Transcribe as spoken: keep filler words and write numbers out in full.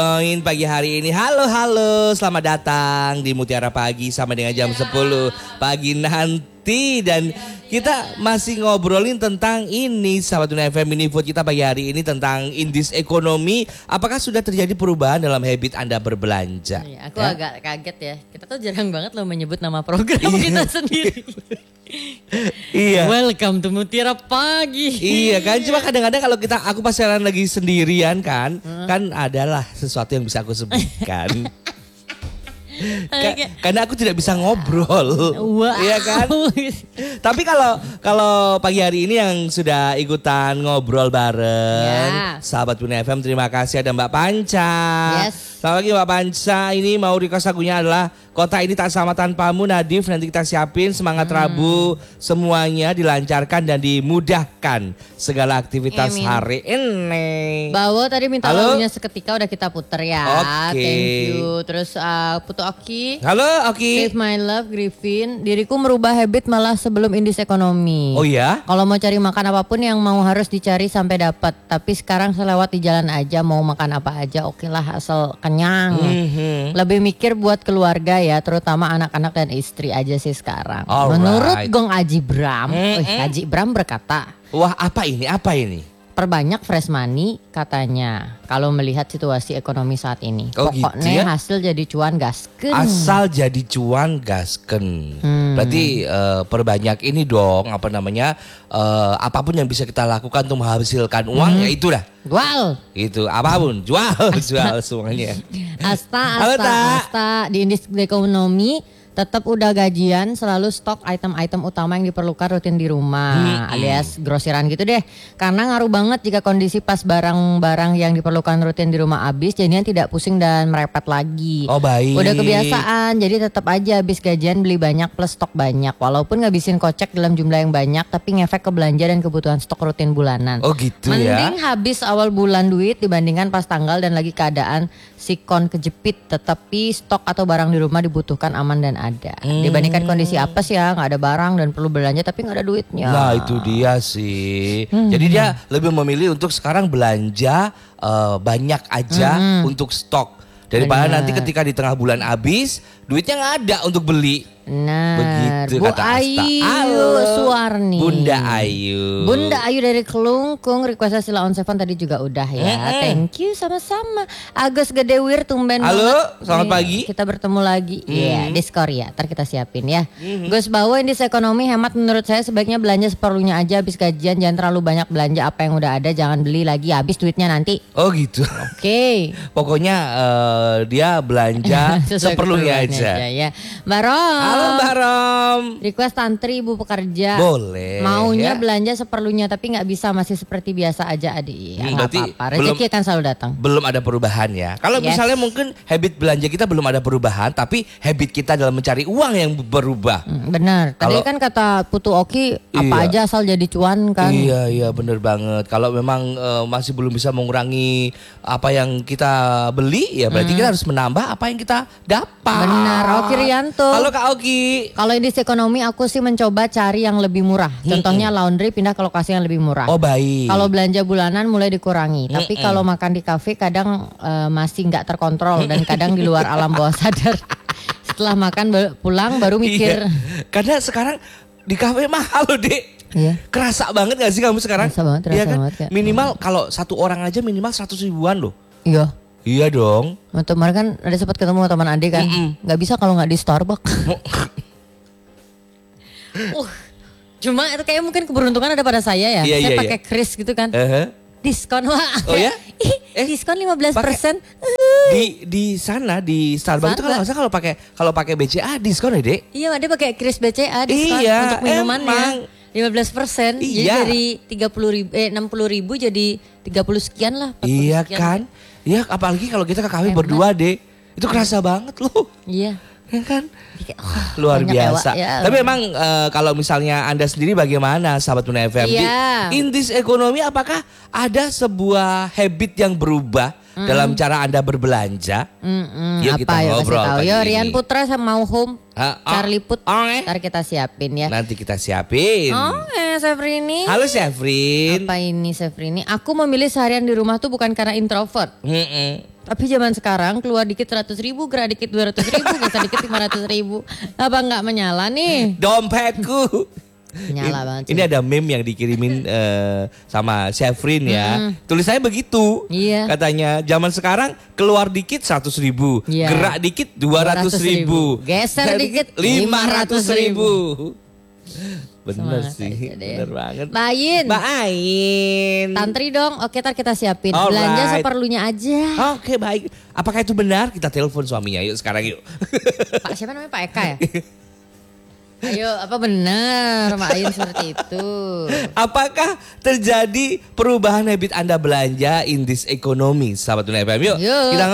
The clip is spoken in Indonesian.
Join pagi hari ini. Halo halo, selamat datang di Mutiara Pagi sama dengan jam sepuluh pagi nanti. Dan kita masih ngobrolin tentang ini, sahabat Dunia F M Mini Food kita pagi hari ini tentang indeks ekonomi. Apakah sudah terjadi perubahan dalam habit Anda berbelanja? Ya, aku ya? agak kaget ya. Kita tuh jarang banget loh menyebut nama program kita sendiri. Iya. Welcome to Mutiara Pagi. Iya kan, cuma kadang-kadang kalau kita aku pas jalan lagi sendirian kan, hmm. kan adalah sesuatu yang bisa aku sebutkan. Ka- karena aku tidak bisa ngobrol, wow. Iya kan? Tapi kalau kalau pagi hari ini yang sudah ikutan ngobrol bareng, yeah. Sahabat Dunia F M, terima kasih ada Mbak Panca. Yes. Selamat pagi Mbak Panca. Ini mau request lagunya adalah Kota Ini Tak Sama Tanpamu, Nadif. Nanti kita siapin semangat hmm. Rabu, semuanya dilancarkan dan dimudahkan segala aktivitas Amin. Hari ini. Bawo tadi minta Halo? Lagunya seketika udah kita puter ya. Oke. Thank you. Terus uh, Putu Oki. Halo Oki. Save My Love Griffin. Diriku merubah habit malah sebelum indeks ekonomi. Oh ya? Kalau mau cari makan apapun yang mau harus dicari sampai dapat. Tapi sekarang selewat di jalan aja mau makan apa aja oke lah asal kenyang. Mm-hmm. Lebih mikir buat keluarga ya, terutama anak-anak dan istri aja sih sekarang. Alright. Menurut Gong Aji Bram, mm-hmm. eh, Aji Bram berkata, wah apa ini? Apa ini? Perbanyak fresh money katanya kalau melihat situasi ekonomi saat ini. Oh, pokoknya gitu ya? Hasil jadi cuan gasken. Asal jadi cuan gasken. Hmm. Berarti uh, perbanyak ini dong apa namanya uh, apapun yang bisa kita lakukan untuk menghasilkan uang hmm. ya itulah. Jual. Itu apapun jual jual semuanya. Asta asta asta di indeks ekonomi. Tetap udah gajian selalu stok item-item utama yang diperlukan rutin di rumah hmm. alias grosiran gitu deh. Karena ngaruh banget jika kondisi pas barang-barang yang diperlukan rutin di rumah habis, jadinya tidak pusing dan merepet lagi. Oh baik. Udah kebiasaan jadi tetap aja habis gajian beli banyak plus stok banyak. Walaupun ngabisin kocek dalam jumlah yang banyak tapi ngefek ke belanja dan kebutuhan stok rutin bulanan. Oh gitu Mending ya. Mending habis awal bulan duit dibandingkan pas tanggal dan lagi keadaan sikon kejepit. Tetapi stok atau barang di rumah dibutuhkan aman dan ada. Hmm. Dibandingkan kondisi apes ya nggak ada barang dan perlu belanja tapi nggak ada duitnya. Nah itu dia sih. Hmm. Jadi dia lebih memilih untuk sekarang belanja uh, banyak aja hmm. untuk stok daripada Bener. Nanti ketika di tengah bulan habis duitnya nggak ada untuk beli. Nah, begitu Bu kata Ayu Halo, Suwarni. Bunda Ayu. Bunda Ayu dari Kelungkung, requestnya Sila on Seven tadi juga udah ya. Mm-hmm. Thank you sama-sama. Agus Gedewir tumben Halo, banget. selamat Nih, pagi. Kita bertemu lagi. Iya, mm-hmm. yeah, Discord ya. Ntar kita siapin ya. Mm-hmm. Gus Bawo indeks ekonomi hemat menurut saya sebaiknya belanja seperlunya aja habis gajian, jangan terlalu banyak belanja apa yang udah ada, jangan beli lagi habis duitnya nanti. Oh gitu. Oke. Okay. Pokoknya uh, dia belanja seperlunya aja. aja ya. Baron. Halo Mbak Rom. Request tantri ibu pekerja. Boleh. Maunya ya? belanja seperlunya tapi nggak bisa masih seperti biasa aja adik. Ya, hmm, berarti apa-apa. Rezeki akan selalu datang. Belum ada perubahan ya. Kalau yes. misalnya mungkin habit belanja kita belum ada perubahan, tapi habit kita dalam mencari uang yang berubah. Hmm, benar. Tadi Kalau, kan kata Putu Oki apa iya. aja asal jadi cuan kan. Iya iya benar banget. Kalau memang uh, masih belum bisa mengurangi apa yang kita beli ya berarti hmm. kita harus menambah apa yang kita dapat. Benar. Oki Rianto. Halo Kak Oki. Kalau indeks ekonomi aku sih mencoba cari yang lebih murah. Contohnya mm-mm. laundry pindah ke lokasi yang lebih murah. Oh baik. Kalau belanja bulanan mulai dikurangi. Mm-mm. Tapi kalau makan di kafe kadang uh, masih nggak terkontrol dan kadang di luar alam bawah sadar. Setelah makan pulang baru mikir. Iya. Karena sekarang di kafe mahal loh Dek. Iya. Kerasa banget gak sih kamu sekarang? Kerasa banget, kerasa ya kan? banget. Minimal kalau satu orang aja minimal seratus ribuan loh. Iya. Iya dong. Waktu kemarin kan ada sempat ketemu teman adik kan. Mm-mm. Gak bisa kalau gak di Starbucks. uh, Cuma itu kayak mungkin keberuntungan ada pada saya ya. Iya, saya iya, pakai iya. kris gitu kan. Uh-huh. Diskon wah. Oh ya? Eh, diskon lima belas persen. Di di sana di Starbucks itu kalau nggak salah kalau pakai kalau pakai B C A diskon ya, Dek? Iya, dia pakai kris B C A diskon iya, untuk minumannya. Emang. lima belas persen. Iya. Jadi dari tiga puluh ribu eh enam puluh ribu jadi tiga puluh sekian lah. Iya sekian. kan? Iya, apalagi kalau kita ke kafe berdua, Dek. Itu kerasa banget loh. Iya. Ya kan? Oh, luar biasa. Ya. Tapi memang uh, kalau misalnya Anda sendiri bagaimana sahabat Dunia F M? Iya. Indeks ekonomi apakah ada sebuah habit yang berubah Mm-mm. dalam cara Anda berbelanja. Mm-mm, Yuk apa kita yuk kasih ngobrol tahu. pagi Yo ini. Rian Putra sama mau home. Ah, oh, Charlie Put. oh, eh. Ntar kita siapin ya. Nanti kita siapin. Oh, eh Sefrini. Halo Syafrin. Apa ini Sefrini? Aku memilih seharian di rumah tuh bukan karena introvert. Mm-mm. Tapi zaman sekarang keluar dikit seratus ribu, gerak dikit dua ratus ribu, geser dikit lima ratus ribu. Apa nggak menyala nih? Dompetku. Menyala banget sih. Ini ada meme yang dikirimin eh, sama Syafrin ya. Mm. Tulisannya begitu. Iya. Katanya zaman sekarang keluar dikit seratus ribu, Iya. gerak dikit dua ratus ribu, Geser dikit lima ratus ribu. Bener Semangat sih, aja deh. bener banget. Mbak Ain. Mbak Ain. Tantri dong, oke ntar kita siapin. Alright. Belanja seperlunya aja. Oke baik. Apakah itu benar? Kita telepon suaminya yuk sekarang yuk. Pak siapa namanya Pak Eka ya? Ayo apa benar Mbak Ain seperti itu? Apakah terjadi perubahan habit Anda belanja in this economy? Sahabat Dunia F M yuk. Yuk. Kita